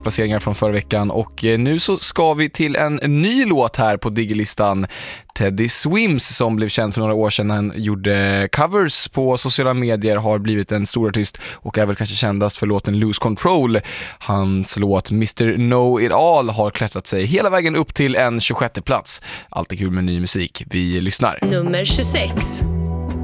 placeringar från förra veckan och nu så ska vi till en ny låt här på Diggelistan. Teddy Swims, som blev känd för några år sedan när han gjorde covers på sociala medier, har blivit en stor artist och är väl kanske kändast för låten Lose Control. Hans låt Mr. Know It All har klättrat sig hela vägen upp till en 26:e plats. Alltid kul med ny musik. Vi lyssnar. Nummer 26.